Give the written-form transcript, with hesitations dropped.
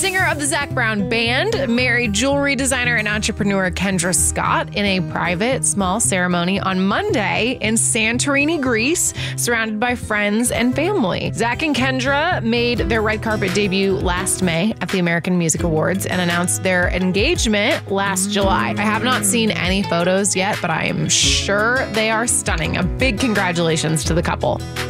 singer of the Zac Brown Band married jewelry designer and entrepreneur Kendra Scott in a private, small ceremony on Monday in Santorini, Greece, surrounded by friends and family. Zac and Kendra made their red carpet debut last May at the American Music Awards and announced their engagement last July. I have not seen any photos yet, but I am sure they are stunning. A big congratulations to the couple.